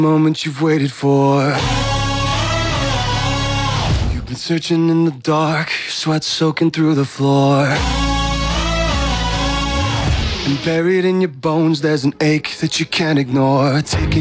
moment you've waited for. You've been searching in the dark, sweat soaking through the floor. And buried in your bones there's an ache that you can't ignore. Taking